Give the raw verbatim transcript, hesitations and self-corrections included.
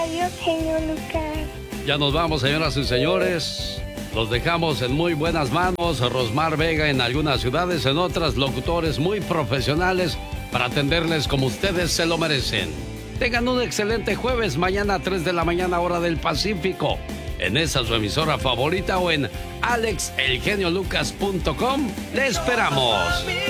Adiós, genio Lucas. Ya nos vamos, señoras y señores. Los dejamos en muy buenas manos. Rosmar Vega en algunas ciudades, en otras locutores muy profesionales para atenderles como ustedes se lo merecen. Tengan un excelente jueves, mañana a tres de la mañana, hora del Pacífico. En esa su emisora favorita o en alex el genio lucas punto com. ¡Te esperamos!